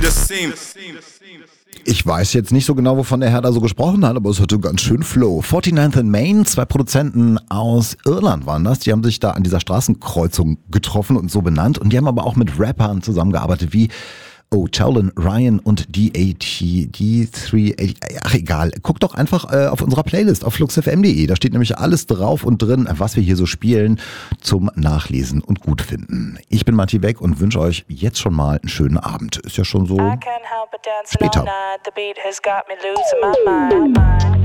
Ich weiß jetzt nicht so genau, wovon der Herr da so gesprochen hat, aber es hatte ganz schön Flow. 49th and Main, 2 Produzenten aus Irland waren das. Die haben sich da an dieser Straßenkreuzung getroffen und so benannt. Und die haben aber auch mit Rappern zusammengearbeitet wie Chowlin, Ryan und D380. Ach egal, guckt doch einfach auf unserer Playlist auf fluxfm.de. Da steht nämlich alles drauf und drin, was wir hier so spielen, zum Nachlesen und gut finden. Ich bin Matti Beck und wünsche euch jetzt schon mal einen schönen Abend. Ist ja schon so später.